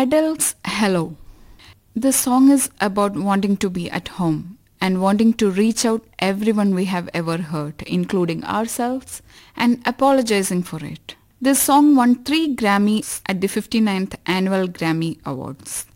Adele's Hello. This song is about wanting to be at home and wanting to reach out everyone we have ever hurt, including ourselves, and apologizing for it. This song won 3 Grammys at the 59th Annual Grammy Awards.